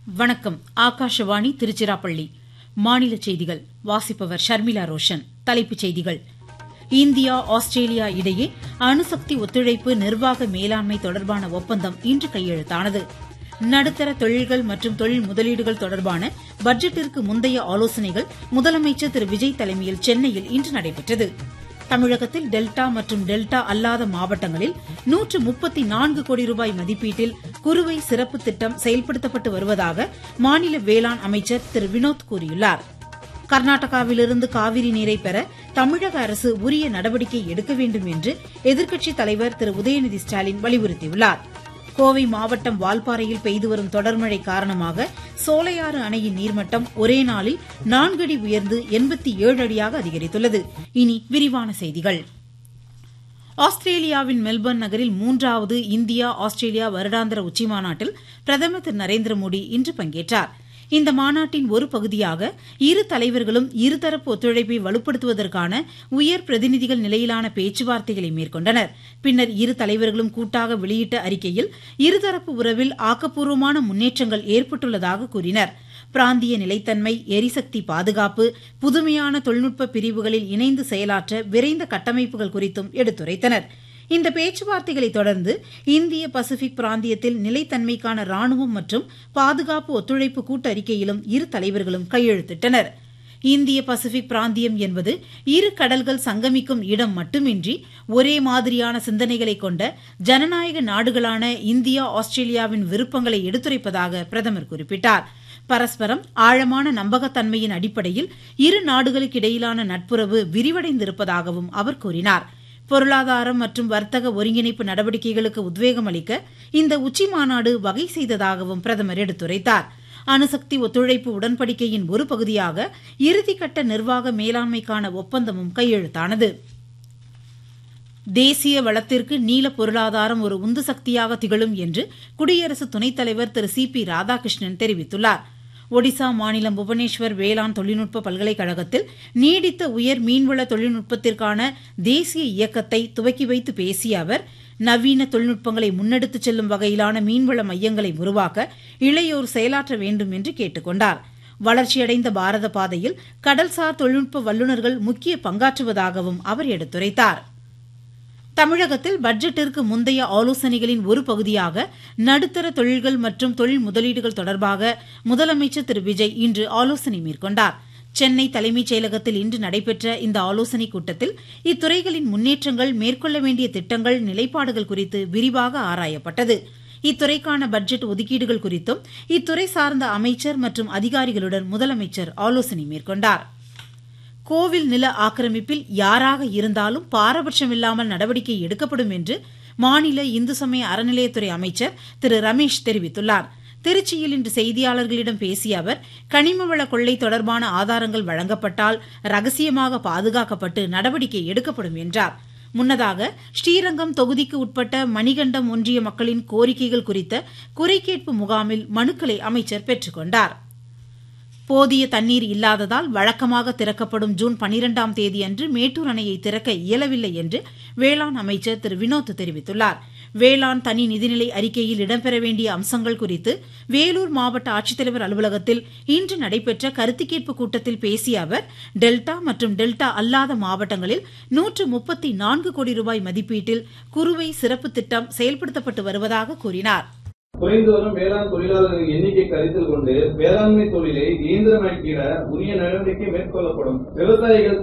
வணக்கம். ஆகாஷவாணி திருச்சிராப்பள்ளி. மாநில செய்திகள் வாசிப்பவர் ஷர்மிளா ரோஷன். தலைப்புச் செய்திகள். இந்தியா ஆஸ்திரேலியா இடையே அணுசக்தி ஒத்துழைப்பு நிர்வாக மேலாண்மை தொடர்பான ஒப்பந்தம் இன்று கையெழுத்தானது. நடுத்தர தொழில்கள் மற்றும் தொழில் முதலீடுகள் தொடர்பான பட்ஜெட்டிற்கு முந்தைய ஆலோசனைகள் முதலமைச்சர் திரு விஜய் தலைமையில் சென்னையில் இன்று நடைபெற்றது. தமிழகத்தில் டெல்டா மற்றும் டெல்டா அல்லாத மாவட்டங்களில் 134 கோடி ரூபாய் மதிப்பீட்டில் குறுவை சிறப்பு திட்டம் செயல்படுத்தப்பட்டு வருவதாக மாநில வேளாண் அமைச்சர் திரு வினோத் கூறியுள்ளார். கர்நாடகாவிலிருந்து காவிரி நீரை பெற தமிழக அரசு உரிய நடவடிக்கை எடுக்க வேண்டும் என்று எதிர்க்கட்சித் தலைவர் திரு உதயநிதி ஸ்டாலின் வலியுறுத்தியுள்ளார். கோவை மாவட்டம் வால்பாறையில் பெய்து வரும் தொடர்மழை காரணமாக சோலையாறு அணையின் நீர்மட்டம் ஒரே நாளில் 4 அடி உயர்ந்து 87 அடியாக அதிகரித்துள்ளது. இனி விரிவான செய்திகள். ஆஸ்திரேலியாவின் மெல்பர்ன் நகரில் 3வது இந்தியா ஆஸ்திரேலியா வருடாந்திர உச்சிமாநாட்டில் பிரதமர் திரு நரேந்திர மோடி இன்று பங்கேற்றார். இந்த மாநாட்டின் ஒரு பகுதியாக இரு தலைவர்களும் இருதரப்பு ஒத்துழைப்பை வலுப்படுத்துவதற்கான உயர் பிரதிநிதிகள் நிலையிலான பேச்சுவார்த்தைகளை மேற்கொண்டனர். பின்னர் இரு தலைவர்களும் கூட்டாக வெளியிட்ட அறிக்கையில் இருதரப்பு உறவில் ஆக்கப்பூர்வமான முன்னேற்றங்கள் ஏற்பட்டுள்ளதாக கூறினர். பிராந்திய நிலைத்தன்மை, எரிசக்தி பாதுகாப்பு, புதுமையான தொழில்நுட்ப பிரிவுகளில் இணைந்து செயலாற்ற விரைந்த கட்டமைப்புகள் குறித்தும் எடுத்துரைத்தனர். இந்த பேச்சுவார்த்தைகளை தொடர்ந்து இந்திய பசிபிக் பிராந்தியத்தில் நிலைத்தன்மைக்கான ராணுவம் மற்றும் பாதுகாப்பு ஒத்துழைப்பு கூட்டறிக்கையிலும் இரு தலைவர்களும் கையெழுத்திட்டனர். இந்திய பசிபிக் பிராந்தியம் என்பது இரு கடல்கள் சங்கமிக்கும் இடம் மட்டுமின்றி ஒரே மாதிரியான சிந்தனைகளை கொண்ட ஜனநாயக நாடுகளான இந்தியா ஆஸ்திரேலியாவின் விருப்பங்களை எடுத்துரைப்பதாக பிரதமர் குறிப்பிட்டார். பரஸ்பரம் ஆழமான நம்பகத்தன்மையின் அடிப்படையில் இரு நாடுகளுக்கிடையிலான நட்புறவு விரிவடைந்திருப்பதாகவும் அவர் கூறினார். பொருளாதாரம் மற்றும் வர்த்தக ஒருங்கிணைப்பு நடவடிக்கைகளுக்கு உத்வேகம் அளிக்க இந்த உச்சிமாநாடு வகை செய்ததாகவும் பிரதமர் எடுத்துரைத்தார். அணுசக்தி ஒத்துழைப்பு உடன்படிக்கையின் ஒரு பகுதியாக இறுதிக்கட்ட நிர்வாக மேலாண்மைக்கான ஒப்பந்தமும் கையெழுத்தானது. தேசிய வளத்திற்கு நீல பொருளாதாரம் ஒரு உந்து சக்தியாக திகழும் என்று குடியரசு துணைத் தலைவர் திரு சி பி ராதாகிருஷ்ணன் தெரிவித்துள்ளார். ஒடிசா மாநிலம் புவனேஸ்வர் வேளாண் தொழில்நுட்ப பல்கலைக்கழகத்தில் நீடித்த உயர் மீன்வள தொழில்நுட்பத்திற்கான தேசிய இயக்கத்தை துவக்கி வைத்து பேசிய அவர், நவீன தொழில்நுட்பங்களை முன்னெடுத்துச் செல்லும் வகையிலான மீன்வள மையங்களை உருவாக்க இளையோர் செயலாற்ற வேண்டும் என்று கேட்டுக் கொண்டார். வளர்ச்சியடைந்த பாரத பாதையில் கடல்சார் தொழில்நுட்ப வல்லுநர்கள் முக்கிய பங்காற்றுவதாகவும் அவர் எடுத்துரைத்தார். தமிழகத்தில் பட்ஜெட்டிற்கு முந்தைய ஆலோசனைகளின் ஒரு பகுதியாக நடுத்தர தொழில்கள் மற்றும் தொழில் முதலீடுகள் தொடர்பாக முதலமைச்சர் திரு விஜய் இன்று ஆலோசனை மேற்கொண்டார். சென்னை தலைமைச் செயலகத்தில் இன்று நடைபெற்ற இந்த ஆலோசனைக் கூட்டத்தில் இத்துறைகளின் முன்னேற்றங்கள், மேற்கொள்ள வேண்டிய திட்டங்கள், நிலைப்பாடுகள் குறித்து விரிவாக ஆராயப்பட்டது. இத்துறைக்கான பட்ஜெட் ஒதுக்கீடுகள் குறித்தும் இத்துறை சார்ந்த அமைச்சர் மற்றும் அதிகாரிகளுடன் முதலமைச்சர் ஆலோசனை மேற்கொண்டார். கோவில் நில ஆக்கிரமிப்பில் யாராக இருந்தாலும் பாரபட்சமில்லாமல் நடவடிக்கை எடுக்கப்படும் என்று மாநில இந்து சமய அறநிலையத்துறை அமைச்சர் திரு ரமேஷ் தெரிவித்துள்ளார். திருச்சியில் இன்று செய்தியாளர்களிடம் பேசிய அவர், கனிமவள கொள்ளை தொடர்பான ஆதாரங்கள் வழங்கப்பட்டால் ரகசியமாக பாதுகாக்கப்பட்டு நடவடிக்கை எடுக்கப்படும் என்றார். முன்னதாக ஸ்ரீரங்கம் தொகுதிக்கு உட்பட்ட மணிகண்டம் ஒன்றிய மக்களின் கோரிக்கைகள் குறித்த குறைகேட்பு முகாமில் மனுக்களை அமைச்சர் பெற்றுக் கொண்டார். போதிய தண்ணீர் இல்லாததால் வழக்கமாக திறக்கப்படும் ஜூன் 12ஆம் தேதியன்று மேட்டூர் அணையை திறக்க இயலவில்லை என்று வேளாண் அமைச்சர் திரு வினோத் தெரிவித்துள்ளார். வேளாண் தனி நிதிநிலை அறிக்கையில் இடம்பெற வேண்டிய அம்சங்கள் குறித்து வேலூர் மாவட்ட ஆட்சித்தலைவர் அலுவலகத்தில் இன்று நடைபெற்ற கருத்து கேட்பு கூட்டத்தில் பேசிய அவர், டெல்டா மற்றும் டெல்டா அல்லாத மாவட்டங்களில் 134 கோடி ரூபாய் மதிப்பீட்டில் குறுவை சிறப்பு திட்டம் செயல்படுத்தப்பட்டு வருவதாக கூறினார். குறைந்து வரும் வேளாண் தொழிலாளர்களின் எண்ணிக்கை கருத்தில் கொண்டு வேளாண்மை தொழிலை இயந்திரமயமாக்கிட உரிய நடவடிக்கை மேற்கொள்ளப்படும். விவசாயிகள்